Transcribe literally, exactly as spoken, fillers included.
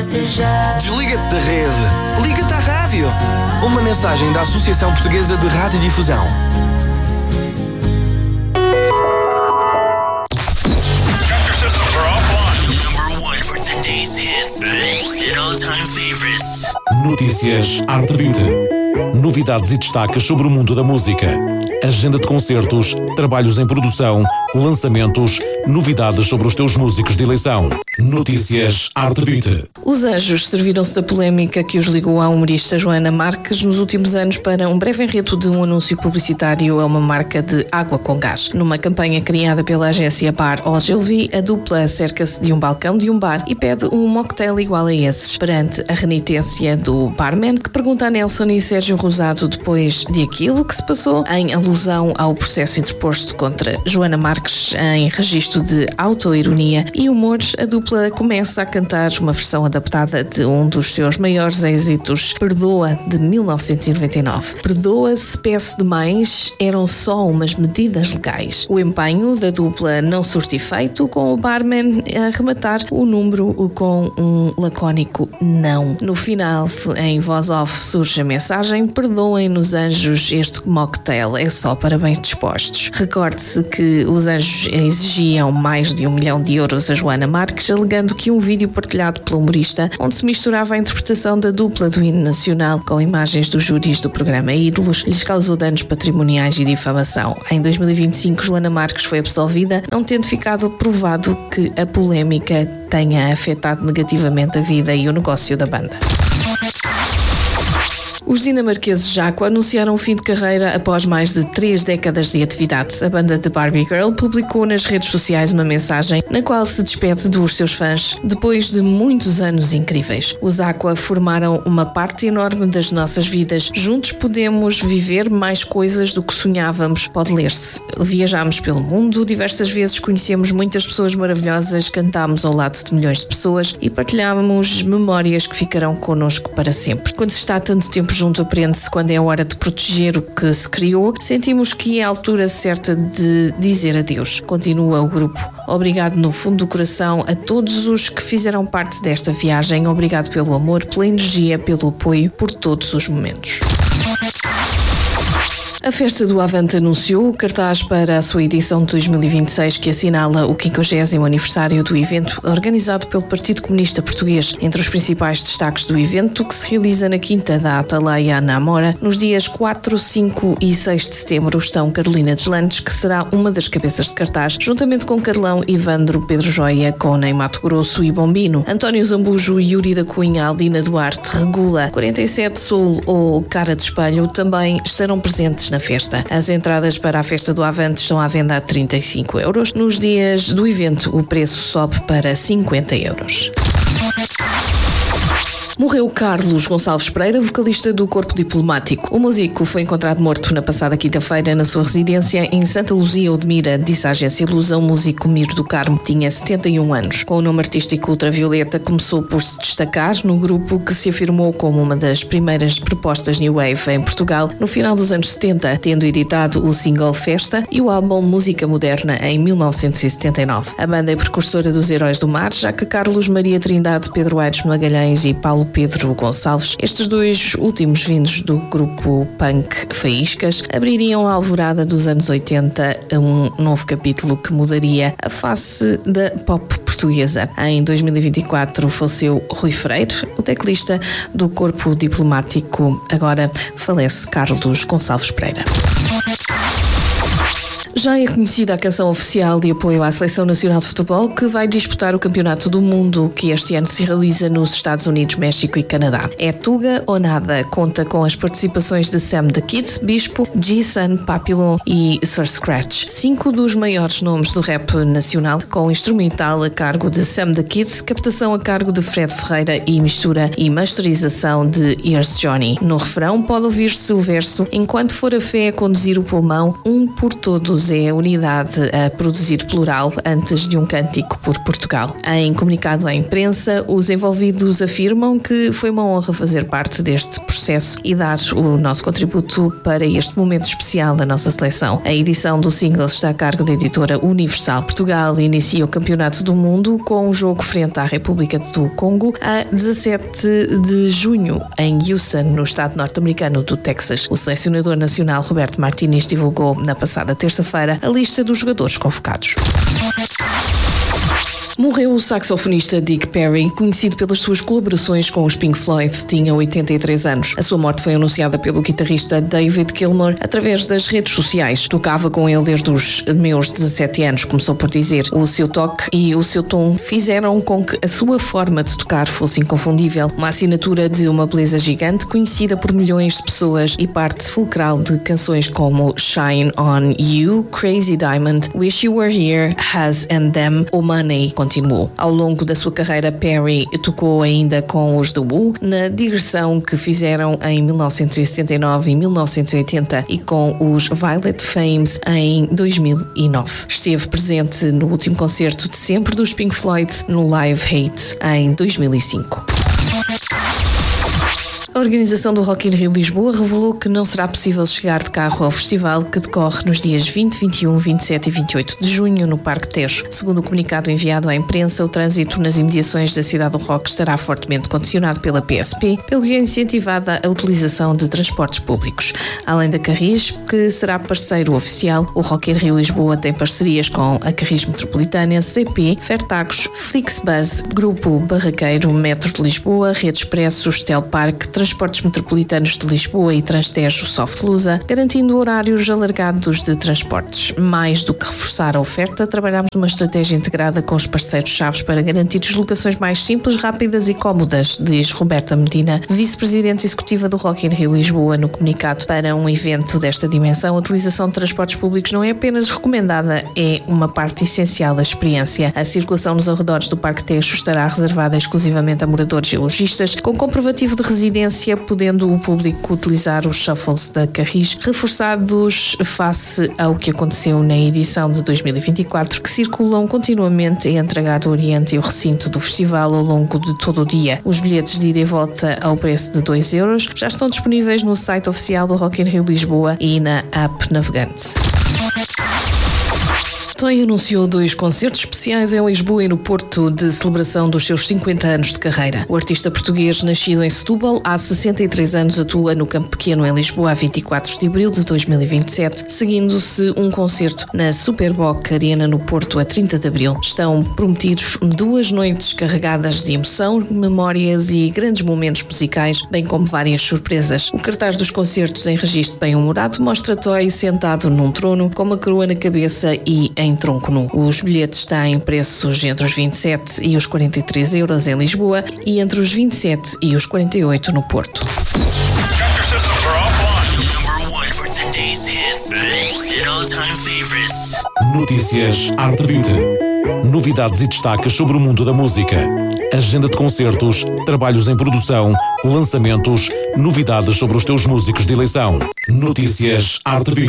Desliga-te já. Desliga-te da rede. Liga-te à rádio. Uma mensagem da Associação Portuguesa de Radiodifusão. Notícias Arte Beat. Novidades e destaques sobre o mundo da música. Agenda de concertos, trabalhos em produção, lançamentos, novidades sobre os teus músicos de eleição. Notícias Arte Beat. Os Anjos serviram-se da polémica que os ligou à humorista Joana Marques nos últimos anos para um breve enredo de um anúncio publicitário a uma marca de água com gás. Numa campanha criada pela agência Bar Ogilvy, a dupla cerca-se de um balcão de um bar e pede um mocktail igual a esses, perante a renitência do barman, que pergunta a Nelson e Sérgio Rosado depois de aquilo que se passou, em alusão ao processo interposto contra Joana Marques em registro de autoironia e humor. A dupla começa a cantar uma versão adaptada de um dos seus maiores êxitos, Perdoa, de mil novecentos e noventa e nove. Perdoa-se, peço demais, eram só umas medidas legais. O empenho da dupla não surte efeito, com o barman a rematar o número com um lacónico não. No final, em voz off, surge a mensagem: perdoem-nos, Anjos, este mocktail é só para bem dispostos. Recorde-se que os Anjos exigiam mais de um milhão de euros a Joana Marques, alegando que um vídeo partilhado pelo humorista, onde se misturava a interpretação da dupla do hino nacional com imagens dos júris do programa Ídolos, lhes causou danos patrimoniais e difamação. Em dois mil e vinte e cinco, Joana Marques foi absolvida, não tendo ficado provado que a polémica tenha afetado negativamente a vida e o negócio da banda. Os dinamarqueses Jaco anunciaram o fim de carreira após mais de três décadas de atividade. A banda de Barbie Girl publicou nas redes sociais uma mensagem na qual se despede dos seus fãs depois de muitos anos incríveis. Os Aqua formaram uma parte enorme das nossas vidas. Juntos podemos viver mais coisas do que sonhávamos. Pode ler-se. Viajámos pelo mundo, diversas vezes conhecemos muitas pessoas maravilhosas, cantámos ao lado de milhões de pessoas e partilhámos memórias que ficarão connosco para sempre. Quando se está tanto tempo junto, aprende-se quando é a hora de proteger o que se criou. Sentimos que é a altura certa de dizer adeus. Continua o grupo. Obrigado no fundo do coração a todos os que fizeram parte desta viagem. Obrigado pelo amor, pela energia, pelo apoio, por todos os momentos. A Festa do Avante anunciou o cartaz para a sua edição de dois mil e vinte e seis, que assinala o quinquagésimo aniversário do evento, organizado pelo Partido Comunista Português. Entre os principais destaques do evento, que se realiza na Quinta da Atalaia, na Amora, nos dias quatro, cinco e seis de setembro, estão Carolina Deslandes, que será uma das cabeças de cartaz, juntamente com Carlão, Ivandro, Pedro Joia, Cona, Mato Grosso e Bombino, António Zambujo, Yuri da Cunha, Aldina Duarte, Regula, quarenta e sete Sul ou Cara de Espelho também estarão presentes na festa. As entradas para a Festa do Avante estão à venda a trinta e cinco euros. Nos dias do evento, o preço sobe para cinquenta euros. Morreu Carlos Gonçalves Pereira, vocalista do Corpo Diplomático. O músico foi encontrado morto na passada quinta-feira na sua residência em Santa Luzia, Odmira, disse a agência Lusa. O músico Miro do Carmo tinha setenta e um anos. Com o nome artístico Ultravioleta, começou por se destacar no grupo que se afirmou como uma das primeiras propostas New Wave em Portugal no final dos anos setenta, tendo editado o single Festa e o álbum Música Moderna em mil novecentos e setenta e nove. A banda é precursora dos Heróis do Mar, já que Carlos Maria Trindade, Pedro Aires Magalhães e Paulo Pedro Gonçalves, estes dois últimos vindos do grupo punk Faíscas, abririam a alvorada dos anos oitenta a um novo capítulo que mudaria a face da pop portuguesa. Em dois mil e vinte e quatro faleceu Rui Freire, o teclista do Corpo Diplomático. Agora falece Carlos Gonçalves Pereira. Já é conhecida a canção oficial de apoio à Seleção Nacional de Futebol, que vai disputar o Campeonato do Mundo, que este ano se realiza nos Estados Unidos, México e Canadá. É Tuga ou Nada. Conta com as participações de Sam the Kid, Bispo, G-Sun, Papillon e Sir Scratch. Cinco dos maiores nomes do rap nacional, com instrumental a cargo de Sam the Kid, captação a cargo de Fred Ferreira e mistura e masterização de Here's Johnny. No refrão pode ouvir-se o verso: enquanto for a fé a conduzir o pulmão, um por todos Ambos é a unidade a produzir plural antes de um cântico por Portugal. Em comunicado à imprensa, os envolvidos afirmam que foi uma honra fazer parte deste processo e dar o nosso contributo para este momento especial da nossa seleção. A edição do single está a cargo da editora Universal. Portugal inicia o Campeonato do Mundo com um jogo frente à República do Congo a dezassete de junho em Houston, no estado norte-americano do Texas. O selecionador nacional Roberto Martínez divulgou na passada terça-feira a lista dos jogadores convocados. Morreu o saxofonista Dick Perry, conhecido pelas suas colaborações com os Pink Floyd. Tinha oitenta e três anos. A sua morte foi anunciada pelo guitarrista David Gilmour através das redes sociais. Tocava com ele desde os meus dezassete anos, começou por dizer. O seu toque e o seu tom fizeram com que a sua forma de tocar fosse inconfundível. Uma assinatura de uma beleza gigante, conhecida por milhões de pessoas e parte fulcral de canções como Shine On You, Crazy Diamond, Wish You Were Here, Has and Them ou Money. Continuou. Ao longo da sua carreira, Perry tocou ainda com os The Who, na digressão que fizeram em mil novecentos e setenta e nove e mil novecentos e oitenta e com os Violet Femmes em dois mil e nove. Esteve presente no último concerto de sempre dos Pink Floyd, no Live Hate, em dois mil e cinco. A organização do Rock in Rio Lisboa revelou que não será possível chegar de carro ao festival, que decorre nos dias vinte, vinte e um, vinte e sete e vinte e oito de junho no Parque Tejo. Segundo o comunicado enviado à imprensa, o trânsito nas imediações da Cidade do Rock estará fortemente condicionado pela P S P, pelo que é incentivada a utilização de transportes públicos. Além da Carris, que será parceiro oficial, o Rock in Rio Lisboa tem parcerias com a Carris Metropolitana, C P, Fertagos, Flixbus, Grupo Barraqueiro, Metro de Lisboa, Rede Expressos, Telpark, Transportes Metropolitanos de Lisboa e Transtejo Softlusa, garantindo horários alargados de transportes. Mais do que reforçar a oferta, trabalhamos numa estratégia integrada com os parceiros-chave para garantir deslocações mais simples, rápidas e cómodas, diz Roberta Medina, vice-presidente executiva do Rock in Rio Lisboa, no comunicado. Para um evento desta dimensão, a utilização de transportes públicos não é apenas recomendada, é uma parte essencial da experiência. A circulação nos arredores do Parque Tejo estará reservada exclusivamente a moradores e lojistas, com comprovativo de residência, podendo o público utilizar os shuffles da Carris, reforçados face ao que aconteceu na edição de dois mil e vinte e quatro, que circulam continuamente entre a Gare do Oriente e o recinto do festival ao longo de todo o dia. Os bilhetes de ida e volta ao preço de dois euros já estão disponíveis no site oficial do Rock in Rio Lisboa e na app navegante. Toy anunciou dois concertos especiais em Lisboa e no Porto de celebração dos seus cinquenta anos de carreira. O artista português, nascido em Setúbal, há sessenta e três anos, atua no Campo Pequeno em Lisboa a vinte e quatro de abril de dois mil e vinte e sete, seguindo-se um concerto na Superboc Arena no Porto a trinta de abril. Estão prometidos duas noites carregadas de emoção, memórias e grandes momentos musicais, bem como várias surpresas. O cartaz dos concertos em registro bem-humorado mostra Toy sentado num trono, com uma coroa na cabeça e em tronco nu. Os bilhetes têm preços entre os vinte e sete e os quarenta e três euros em Lisboa e entre os vinte e sete e os quarenta e oito no Porto. Notícias Arte Beauty. Novidades e destaques sobre o mundo da música. Agenda de concertos, trabalhos em produção, lançamentos, novidades sobre os teus músicos de eleição. Notícias Arte Beauty.